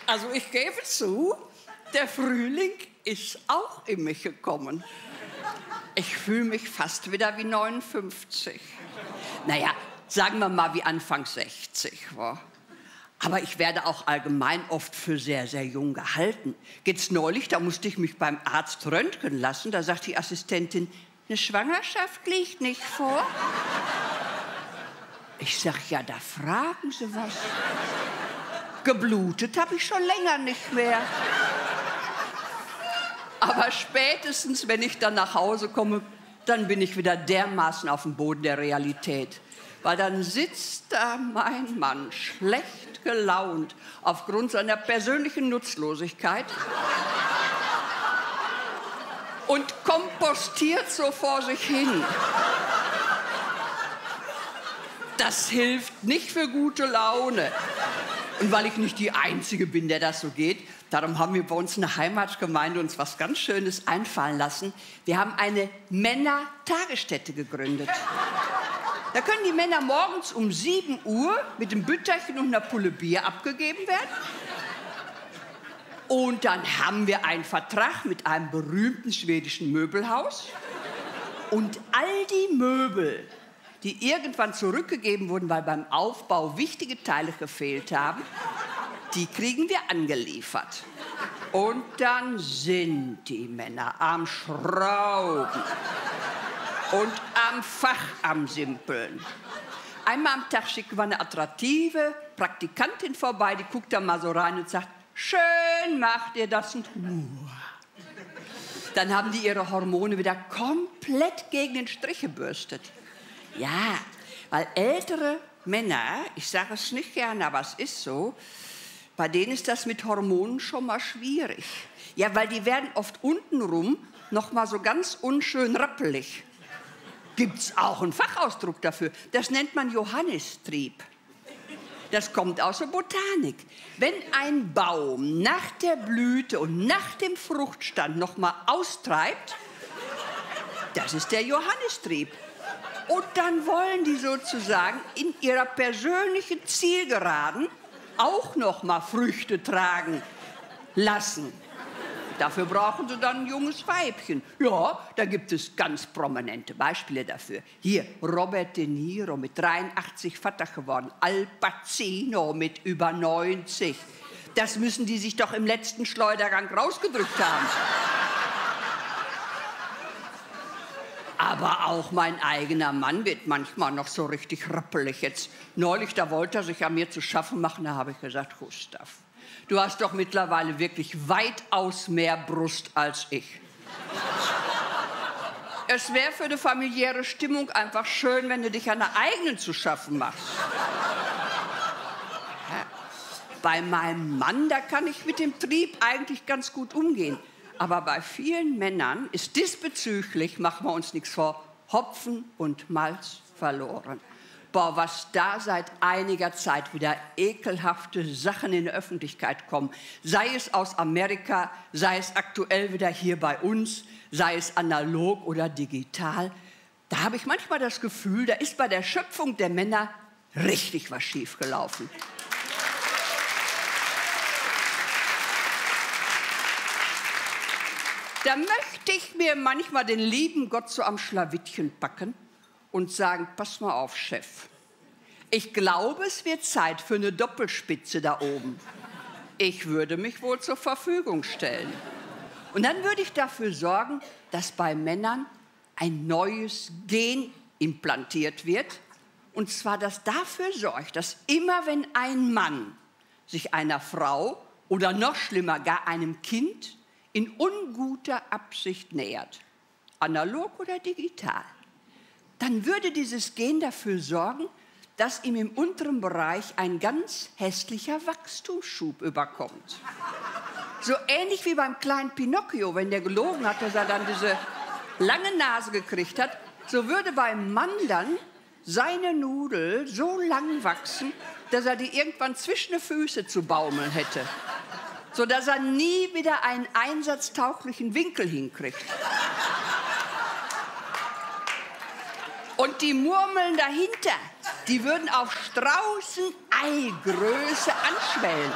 Also ich gebe zu, der Frühling ist auch in mich gekommen. Ich fühle mich fast wieder wie 59. Naja, sagen wir mal wie Anfang 60. Wa? Aber ich werde auch allgemein oft für sehr, sehr jung gehalten. Jetzt neulich, da musste ich mich beim Arzt röntgen lassen. Da sagt die Assistentin, eine Schwangerschaft liegt nicht vor. Ich sag, ja, da fragen Sie was. Geblutet habe ich schon länger nicht mehr. Aber spätestens, wenn ich dann nach Hause komme, dann bin ich wieder dermaßen auf dem Boden der Realität. Weil dann sitzt da mein Mann, schlecht gelaunt, aufgrund seiner persönlichen Nutzlosigkeit und kompostiert so vor sich hin. Das hilft nicht für gute Laune. Und weil ich nicht die Einzige bin, der das so geht, darum haben wir bei uns in der Heimatgemeinde uns was ganz Schönes einfallen lassen. Wir haben eine Männer-Tagesstätte gegründet. Da können die Männer morgens um 7 Uhr mit einem Bütterchen und einer Pulle Bier abgegeben werden. Und dann haben wir einen Vertrag mit einem berühmten schwedischen Möbelhaus. Und all die Möbel, die irgendwann zurückgegeben wurden, weil beim Aufbau wichtige Teile gefehlt haben, die kriegen wir angeliefert. Und dann sind die Männer am Schrauben und am Fach am Simpeln. Einmal am Tag schicken wir eine attraktive Praktikantin vorbei, die guckt da mal so rein und sagt, schön macht ihr das und dann haben die ihre Hormone wieder komplett gegen den Strich gebürstet. Ja, weil ältere Männer, ich sage es nicht gerne, aber es ist so, bei denen ist das mit Hormonen schon mal schwierig. Ja, weil die werden oft untenrum noch mal so ganz unschön rappelig. Gibt's auch einen Fachausdruck dafür. Das nennt man Johannistrieb. Das kommt aus der Botanik. Wenn ein Baum nach der Blüte und nach dem Fruchtstand noch mal austreibt, das ist der Johannistrieb. Und dann wollen die sozusagen in ihrer persönlichen Zielgeraden auch noch mal Früchte tragen lassen. Dafür brauchen sie dann ein junges Weibchen. Ja, da gibt es ganz prominente Beispiele dafür. Hier, Robert De Niro mit 83 Vater geworden, Al Pacino mit über 90. Das müssen die sich doch im letzten Schleudergang rausgedrückt haben. Aber auch mein eigener Mann wird manchmal noch so richtig rappelig. Jetzt neulich, da wollte er sich an mir zu schaffen machen, da habe ich gesagt, Gustav, du hast doch mittlerweile wirklich weitaus mehr Brust als ich. Es wäre für eine familiäre Stimmung einfach schön, wenn du dich an der eigenen zu schaffen machst. Bei meinem Mann, da kann ich mit dem Trieb eigentlich ganz gut umgehen. Aber bei vielen Männern ist diesbezüglich, machen wir uns nichts vor, Hopfen und Malz verloren. Boah, was da seit einiger Zeit wieder ekelhafte Sachen in der Öffentlichkeit kommen. Sei es aus Amerika, sei es aktuell wieder hier bei uns, sei es analog oder digital. Da habe ich manchmal das Gefühl, da ist bei der Schöpfung der Männer richtig was schiefgelaufen. Da möchte ich mir manchmal den lieben Gott so am Schlawittchen packen und sagen, pass mal auf, Chef. Ich glaube, es wird Zeit für eine Doppelspitze da oben. Ich würde mich wohl zur Verfügung stellen. Und dann würde ich dafür sorgen, dass bei Männern ein neues Gen implantiert wird. Und zwar, das dafür sorgt, dass immer wenn ein Mann sich einer Frau oder noch schlimmer, gar einem Kind in unguter Absicht nähert, analog oder digital, dann würde dieses Gen dafür sorgen, dass ihm im unteren Bereich ein ganz hässlicher Wachstumsschub überkommt. So ähnlich wie beim kleinen Pinocchio, wenn der gelogen hat, dass er dann diese lange Nase gekriegt hat, so würde beim Mann dann seine Nudel so lang wachsen, dass er die irgendwann zwischen die Füße zu baumeln hätte, sodass er nie wieder einen einsatztauglichen Winkel hinkriegt. Und die Murmeln dahinter, die würden auf Straußeneigröße anschwellen.